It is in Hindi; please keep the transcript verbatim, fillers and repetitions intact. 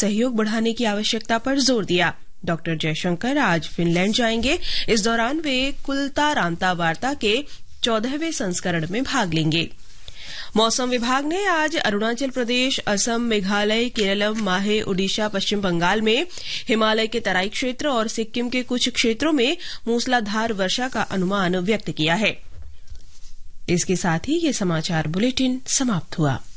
सहयोग बढ़ाने की आवश्यकता पर जोर दिया। डॉक्टर जयशंकर आज फिनलैंड जाएंगे। इस दौरान वे कुलता रांता वार्ता के चौदहवें संस्करण में भाग लेंगे। मौसम विभाग ने आज अरुणाचल प्रदेश, असम, मेघालय, केरलम, माहे, ओडिशा, पश्चिम बंगाल में हिमालय के तराई क्षेत्र और सिक्किम के कुछ क्षेत्रों में मूसलाधार वर्षा का अनुमान व्यक्त किया है। इसके साथ ही ये समाचार बुलेटिन समाप्त हुआ।